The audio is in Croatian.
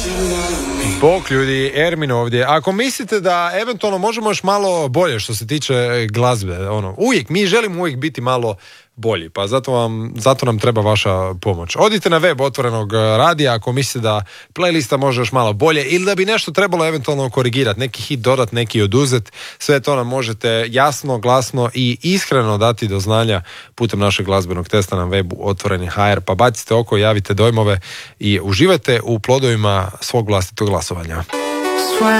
Bok ljudi, Ermin ovdje. Ako mislite da eventualno možemo još malo bolje što se tiče glazbe, mi želimo uvijek biti malo bolji, pa zato nam treba vaša pomoć. Odite na web Otvorenog radija ako mislite da playlista može još malo bolje ili da bi nešto trebalo eventualno korigirati, neki hit dodat, neki oduzet, sve to nam možete jasno, glasno i iskreno dati do znanja putem našeg glazbenog testa na webu Otvoreni.hr, pa bacite oko, javite dojmove i uživajte u plodovima svog vlastitog glasovanja.